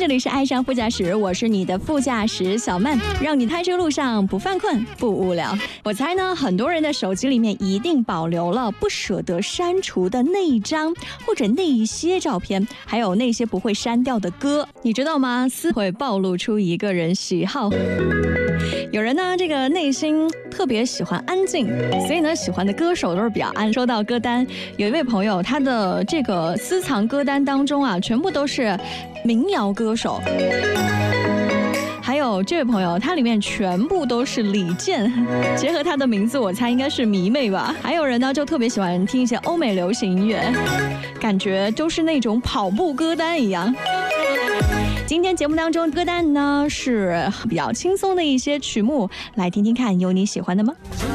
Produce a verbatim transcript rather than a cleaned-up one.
这里是爱上副驾驶，我是你的副驾驶小曼，让你开车路上不犯困不无聊。我猜呢，很多人的手机里面一定保留了不舍得删除的那一张或者那一些照片，还有那些不会删掉的歌，你知道吗？思会暴露出一个人喜好。有人呢，这个内心特别喜欢安静，所以呢，喜欢的歌手都是比较安。说到歌单，有一位朋友，他的这个私藏歌单当中啊，全部都是民谣歌手。还有这位朋友，他里面全部都是李健，结合他的名字，我猜应该是迷妹吧。还有人呢，就特别喜欢听一些欧美流行音乐，感觉都是那种跑步歌单一样。今天节目当中歌单呢是比较轻松的一些曲目，来听听看，有你喜欢的吗？